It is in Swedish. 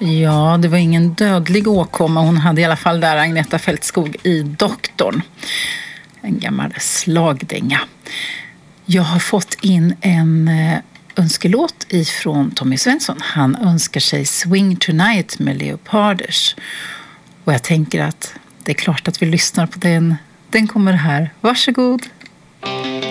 Ja, det var ingen dödlig åkomma. Hon hade i alla fall där Agneta Fältskog i Doktorn. En gammal slagdänga. Jag har fått in en önskelåt ifrån Tommy Svensson. Han önskar sig Swing Tonight med Leoparders. Och jag tänker att det är klart att vi lyssnar på den. Den kommer här. Varsågod!